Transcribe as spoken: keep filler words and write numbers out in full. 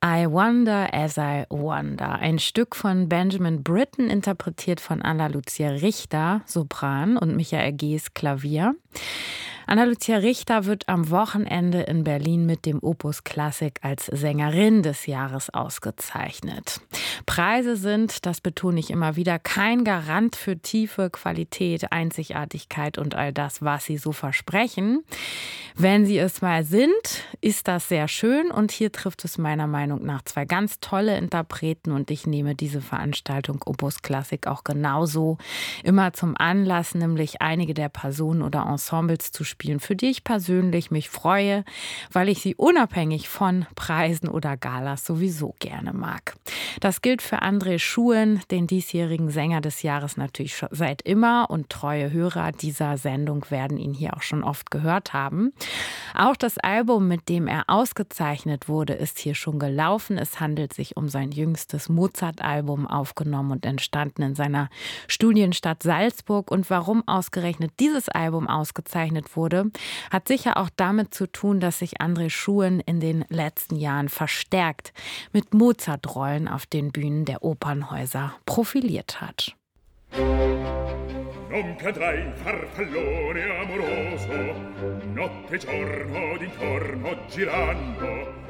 I Wonder as I Wonder, ein Stück von Benjamin Britten, interpretiert von Anna Lucia Richter, Sopran, und Michael Gees, Klavier. Anna Lucia Richter wird am Wochenende in Berlin mit dem Opus Klassik als Sängerin des Jahres ausgezeichnet. Preise sind, das betone ich immer wieder, kein Garant für Tiefe, Qualität, Einzigartigkeit und all das, was sie so versprechen. Wenn sie es mal sind, ist das sehr schön, und hier trifft es meiner Meinung nach zwei ganz tolle Interpreten, und ich nehme diese Veranstaltung Opus Klassik auch genauso immer zum Anlass, nämlich einige der Personen oder Ensembles zu spielen, für die ich persönlich mich freue, weil ich sie unabhängig von Preisen oder Galas sowieso gerne mag. Das gilt für André Schuen, den diesjährigen Sänger des Jahres, natürlich schon seit immer, und treue Hörer dieser Sendung werden ihn hier auch schon oft gehört haben. Auch das Album, mit dem er ausgezeichnet wurde, ist hier schon gelaufen. Es handelt sich um sein jüngstes Mozart-Album, aufgenommen und entstanden in seiner Studienstadt Salzburg. Und warum ausgerechnet dieses Album ausgezeichnet wurde, hat sicher auch damit zu tun, dass sich André Schuen in den letzten Jahren verstärkt mit Mozart-Rollen auf den Bühnen der Opernhäuser profiliert hat. Non cadrai in farfallone amoroso, notte e giorno d'intorno girando.